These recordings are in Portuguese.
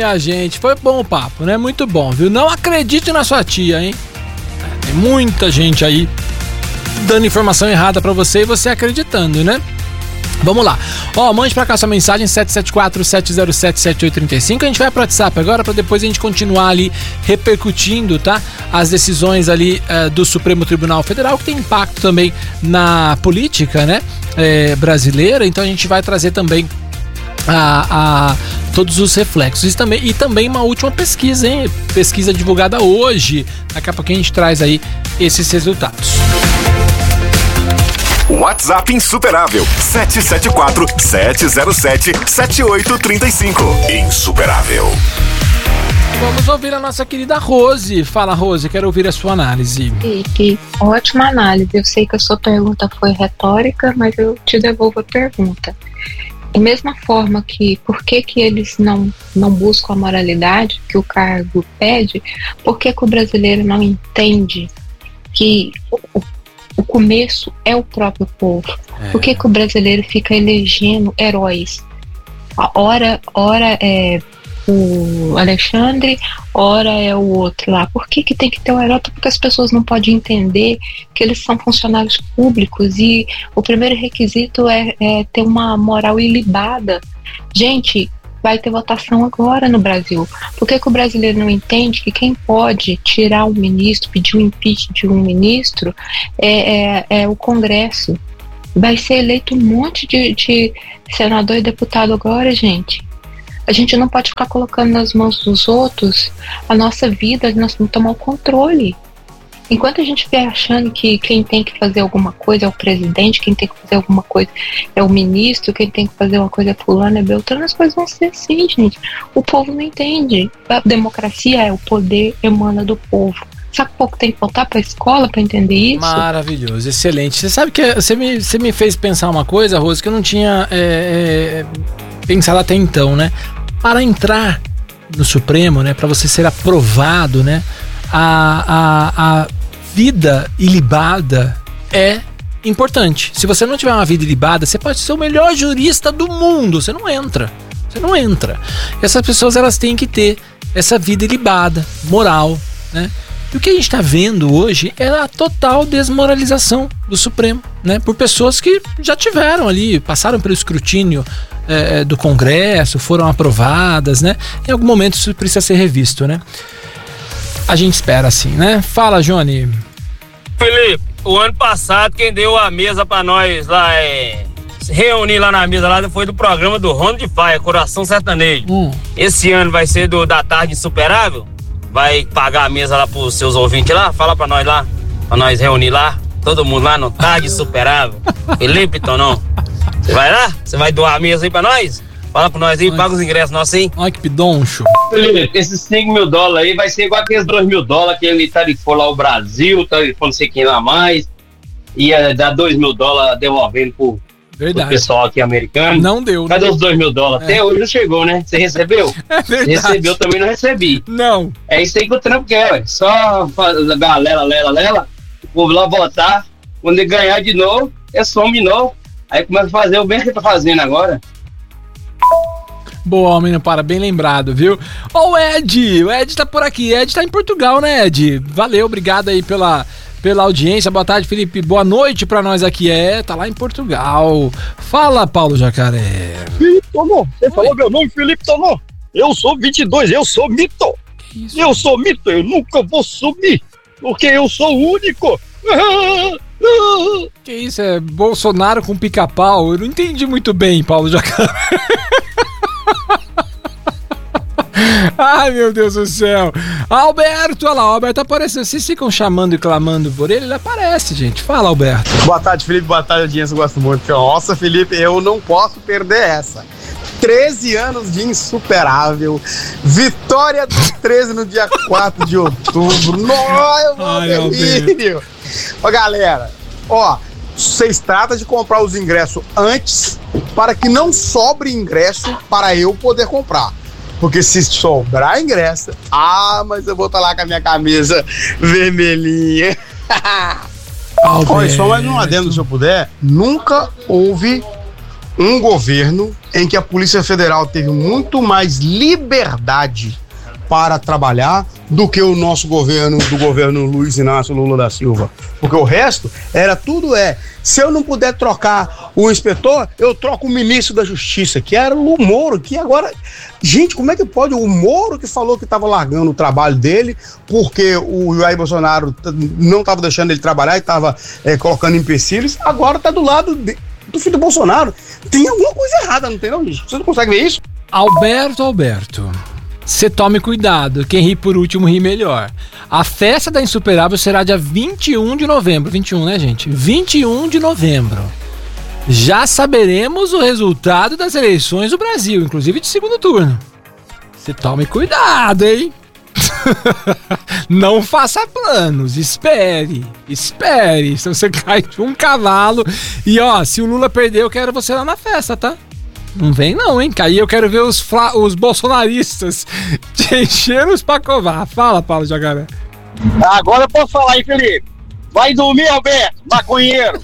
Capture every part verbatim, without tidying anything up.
minha gente, foi bom o papo, né? Muito bom, viu? Não acredite na sua tia, hein? Tem muita gente aí dando informação errada pra você e você acreditando, né? Vamos lá. Ó, mande pra cá sua mensagem sete sete quatro, sete zero sete, sete oito três cinco. A gente vai pro WhatsApp agora pra depois a gente continuar ali repercutindo, tá? As decisões ali uh, do Supremo Tribunal Federal, que tem impacto também na política, né? É, brasileira. Então a gente vai trazer também a, a todos os reflexos. E também, e também uma última pesquisa, hein? Pesquisa divulgada hoje. Daqui a pouco a gente traz aí esses resultados. WhatsApp insuperável sete sete quatro, sete zero sete, sete oito três cinco. Insuperável. Vamos ouvir a nossa querida Rose. Fala, Rose, quero ouvir a sua análise. Que ótima análise. Eu sei que a sua pergunta foi retórica, mas eu te devolvo a pergunta. Da mesma forma que, por que que eles não, não buscam a moralidade que o cargo pede, por que que o brasileiro não entende que o O começo é o próprio povo. É. Por que que o brasileiro fica elegendo heróis? Ora, ora é o Alexandre, ora é o outro lá. Por que que tem que ter o herói? Porque as pessoas não podem entender que eles são funcionários públicos e o primeiro requisito é, é ter uma moral ilibada. Gente, vai ter votação agora no Brasil. Por que que o brasileiro não entende que quem pode tirar um ministro, pedir um impeachment de um ministro, é, é, é o Congresso? Vai ser eleito um monte de, de senador e deputado agora, gente. A gente não pode ficar colocando nas mãos dos outros a nossa vida, nós temos que tomar o controle. Enquanto a gente estiver achando que quem tem que fazer alguma coisa é o presidente, quem tem que fazer alguma coisa é o ministro, quem tem que fazer uma coisa é fulano, é Beltrano, as coisas vão ser assim, gente. O povo não entende. A democracia é o poder emana do povo. Sabe que o povo tem que voltar para a escola para entender isso? Maravilhoso, excelente. Você sabe que você me, você me fez pensar uma coisa, Rose, que eu não tinha é, é, pensado até então, né? Para entrar no Supremo, né? Para você ser aprovado, né? A, a, a vida ilibada é importante. Se você não tiver uma vida ilibada, você pode ser o melhor jurista do mundo, você não entra. Você não entra. Essas pessoas, elas têm que ter essa vida ilibada, moral, né? E o que a gente está vendo hoje é a total desmoralização do Supremo, né? Por pessoas que já tiveram ali, passaram pelo escrutínio é, do Congresso, foram aprovadas, né? Em algum momento isso precisa ser revisto, né? A gente espera assim, né? Fala, Johnny. Felipe, o ano passado quem deu a mesa pra nós lá, é, se reunir lá na mesa lá, foi do programa do Rondo de Faia, Coração Sertanejo. Hum. Esse ano vai ser do da Tarde Insuperável? Vai pagar a mesa lá pros seus ouvintes lá? Fala pra nós lá, pra nós reunir lá, todo mundo lá no Tarde Insuperável. Felipe Tonon, você vai lá? Você vai doar a mesa aí pra nós? Fala pra nós aí, ai, paga os ingressos nossos aí. Olha que pidoncho. Felipe, esses cinco mil dólares aí vai ser igual aqueles dois mil dólares que ele tarifou lá o Brasil, tarifou não sei quem lá mais, ia dar dois mil dólares devolvendo pro, pro pessoal aqui americano. Não deu. Cadê não os dois mil dólares? É. Até hoje não chegou, né? Você recebeu? É verdade. Você recebeu, também não recebi. Não. É isso aí que o Trump quer, ué. Só a galera, lela, lela, o povo lá votar, quando ele ganhar de novo, é some de novo. Aí começa a fazer o bem que ele tá fazendo agora. Boa, menino, para, bem lembrado, viu? Ó, o Ed, o Ed tá por aqui, Ed tá em Portugal, né, Ed? Valeu, obrigado aí pela, pela audiência, boa tarde, Felipe, boa noite pra nós aqui, é, tá lá em Portugal. Fala, Paulo Jacaré. Felipe Tonon, você Oi. falou meu nome, Felipe Tonon, eu sou vinte e dois, eu sou mito, isso? eu sou mito, eu nunca vou sumir, porque eu sou o único. Que isso, é Bolsonaro com pica-pau? Eu não entendi muito bem, Paulo Jacaré. Ai, meu Deus do céu. Alberto, olha lá, o Alberto apareceu. Vocês ficam chamando e clamando por ele, ele aparece, gente. Fala, Alberto. Boa tarde, Felipe, boa tarde, audiência, eu gosto muito. Nossa, Felipe, eu não posso perder essa. treze anos de Insuperável. Vitória dos treze no dia quatro de outubro. Nossa, meu delírio. Ó, galera, ó, vocês tratam de comprar os ingressos antes para que não sobre ingresso para eu poder comprar. Porque se sobrar ingresso, ah, mas eu vou estar lá com a minha camisa vermelhinha. Olha, só mais um adendo, se eu puder. Nunca houve um governo em que a Polícia Federal teve muito mais liberdade para trabalhar do que o nosso governo, do governo Luiz Inácio Lula da Silva. Porque o resto era tudo é, se eu não puder trocar o inspetor, eu troco o ministro da Justiça, que era o Moro, que agora... Gente, como é que pode? O Moro que falou que estava largando o trabalho dele porque o Jair Bolsonaro não estava deixando ele trabalhar e estava é, colocando empecilhos, agora está do lado de, do filho do Bolsonaro. Tem alguma coisa errada, não tem não, gente? Você não consegue ver isso? Alberto, Alberto... Você tome cuidado, quem ri por último ri melhor. A festa da Insuperável será dia vinte e um de novembro. vinte e um, né, gente? vinte e um de novembro. Já saberemos o resultado das eleições do Brasil, inclusive de segundo turno. Você tome cuidado, hein? Não faça planos, espere, espere. Se você cai de um cavalo. E ó, se o Lula perder, eu quero você lá na festa, tá? Não vem não, hein? Aí eu quero ver os, fla- os bolsonaristas te encher os pra covar. Fala, Paulo Jacaré. Agora eu posso falar aí, Felipe. Vai dormir, Alberto, maconheiro.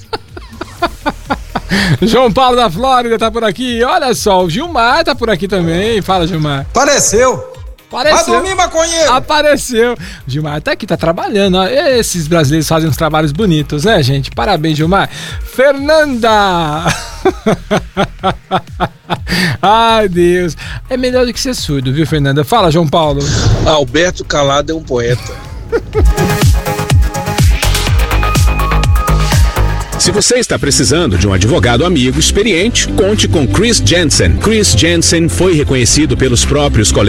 João Paulo da Flórida tá por aqui. Olha só, o Gilmar tá por aqui também. Fala, Gilmar. Apareceu. Apareceu. Vai dormir, maconheiro. Apareceu. O Gilmar tá aqui, tá trabalhando. Ó. Esses brasileiros fazem uns trabalhos bonitos, né, gente? Parabéns, Gilmar. Fernanda! Ai, Deus. É melhor do que ser surdo, viu, Fernanda? Fala, João Paulo. Alberto Calado é um poeta. Se você está precisando de um advogado amigo experiente, conte com Chris Jensen. Chris Jensen foi reconhecido pelos próprios colegas